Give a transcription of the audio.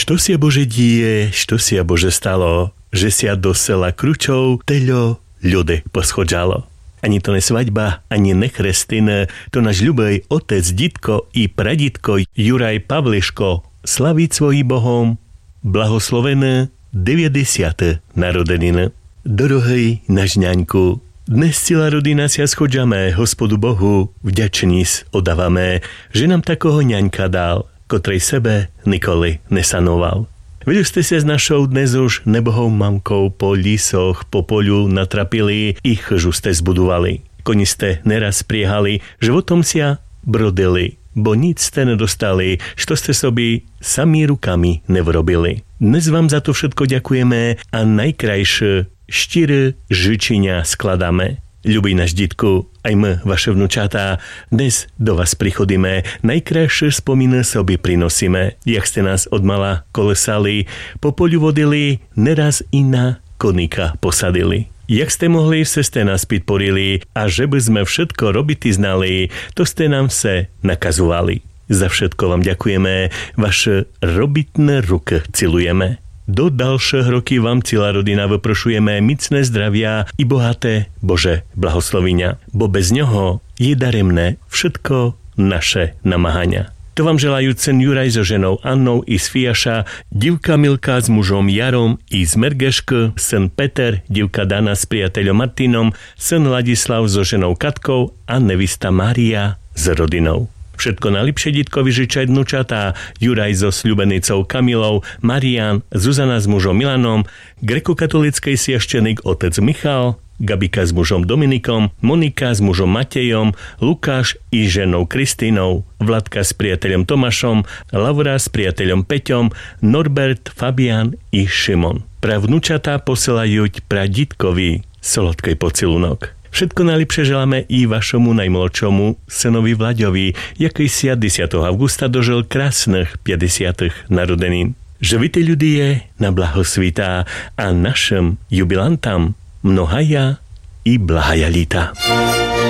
Što si Bože díje, što si Bože stalo, že si do sela Kručov teľo ľudy poschodžalo. Ani to ne svaďba, ani ne chrestin, to náš ľubej otec, ditko i praditko Juraj Pavliško slaviť svojím Bohom blahoslovené 90. narodeniny. Dorohej náš ňaňku, dnes celá rodina sa schodžame Hospodu Bohu, vďačníc odávame, že nám takého ňaňka dal, kotrej sebe nikoli nesanoval. Veď ste sa s našou dnes už nebohou mamkou po lísoch, po poľu natrapili, ich chžu ste zbudovali. Koni ste neraz priehali, životom sa brodili, bo nic ste nedostali, što ste sobi sami rukami nevrobili. Dnes vám za to všetko ďakujeme a najkrajšie štyri žičenia skladáme. Ľubý náš ditku, aj my, vaše vnúčatá, dnes do vás prichodíme, najkrajšie spomíny sobi prinosíme, jak ste nás odmala kolesali, po poľu vodili, neraz i na koníka posadili. Jak ste mohli, se ste nás podporili a že by sme všetko robiti znali, to ste nám se nakazovali. Za všetko vám ďakujeme, vaše robitné ruky cilujeme. Do ďalších roky vám celá rodina vyprošujeme micné zdravia i bohaté Bože blahoslovinia, bo bez ňoho je daremné všetko naše namáhania. To vám želajú cen Juraj so ženou Annou i z Fiaša, divka Milka s mužom Jarom i z Mergešky, syn Peter, divka Dana s priateľom Martinom, syn Ladislav so ženou Katkou a nevista Mária s rodinou. Všetko najlepšie ditkovi žičať vnúčatá, Juraj so sľubenicou Kamilou, Marián, Zuzana s mužom Milanom, grekokatolický siaštenik otec Michal, Gabika s mužom Dominikom, Monika s mužom Matejom, Lukáš i ženou Kristínou, Vladka s priateľom Tomášom, Laura s priateľom Peťom, Norbert, Fabián i Šimon. Pra vnúčatá posielajú pra ditkovi solodkej pocilunok. Všetko najlepšie želáme i vašomu najmladšomu synovi Vlaďovi, jaký si 10. augusta dožil krásnych 50. narodenín. Živite ľudie na blahosvitá a našim jubilantam mnohaja i blahaja líta.